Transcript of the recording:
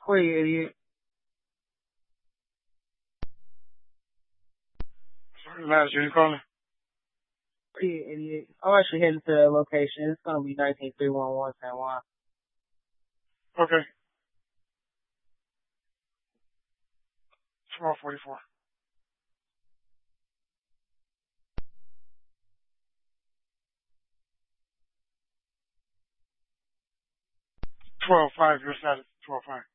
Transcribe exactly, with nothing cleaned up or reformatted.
forty eighty-eight. Sorry, last year you calling? forty eighty-eight. I'm actually heading to the location. It's gonna be nineteen three one one San Juan. Okay. twelve forty-four. twelve five, your status. twelve five.